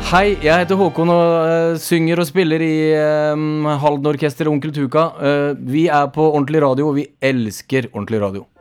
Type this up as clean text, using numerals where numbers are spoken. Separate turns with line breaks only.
Hei, jeg heter Håkon og synger og spiller i Halden Orkester og Onkel Tuka. Vi på Ordentlig Radio, og vi elsker Ordentlig Radio.